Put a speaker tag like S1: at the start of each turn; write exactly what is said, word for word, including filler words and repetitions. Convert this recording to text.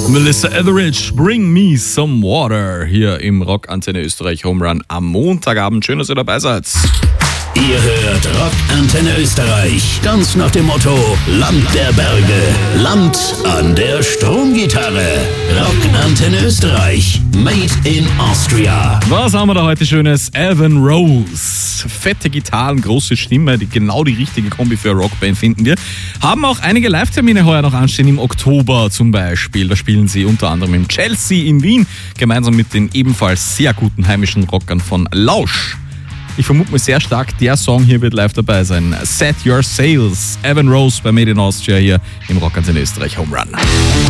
S1: Melissa Etheridge, Bring Me Some Water, hier im Rock Antenne Österreich Home Run am Montagabend. Schön, dass ihr dabei seid.
S2: Ihr hört Rock Antenne Österreich, ganz nach dem Motto Land der Berge, Land an der Stromgitarre. Rock Antenne Österreich, made in Austria.
S1: Was haben wir da heute Schönes? Evan Rose. Fette Gitarren, große Stimme, die genau die richtige Kombi für eine Rockband finden wir. Haben auch einige Live-Termine heuer noch anstehen, im Oktober zum Beispiel. Da spielen sie unter anderem im Chelsea in Wien, gemeinsam mit den ebenfalls sehr guten heimischen Rockern von Lausch. Ich vermute mir sehr stark, der Song hier wird live dabei sein. Set Your Sails, Evan Rose bei Made in Austria hier im Rock Antenne Österreich Home Run.